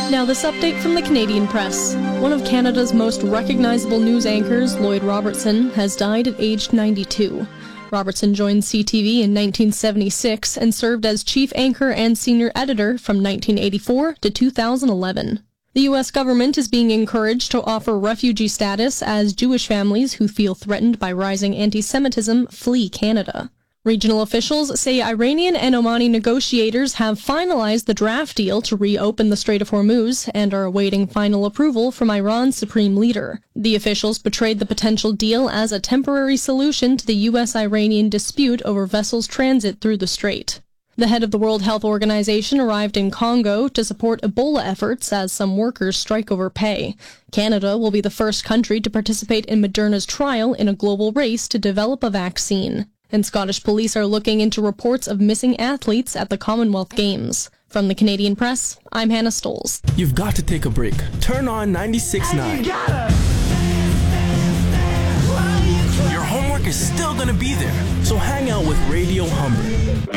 Now this update from the Canadian Press. One of Canada's most recognizable news anchors, Lloyd Robertson, has died at age 92. Robertson joined CTV in 1976 and served as chief anchor and senior editor from 1984 to 2011. The U.S. government is being encouraged to offer refugee status as Jewish families who feel threatened by rising anti-Semitism flee Canada. Regional officials say Iranian and Omani negotiators have finalized the draft deal to reopen the Strait of Hormuz and are awaiting final approval from Iran's supreme leader. The officials portrayed the potential deal as a temporary solution to the U.S.-Iranian dispute over vessels' transit through the strait. The head of the World Health Organization arrived in Congo to support Ebola efforts as some workers strike over pay. Canada will be the first country to participate in Moderna's trial in a global race to develop a vaccine. And Scottish police are looking into reports of missing athletes at the Commonwealth Games. From the Canadian Press, I'm Hannah Stoles. You've got to take a break. Turn on 96.9. Your homework is still going to be there, so hang out with Radio Humber.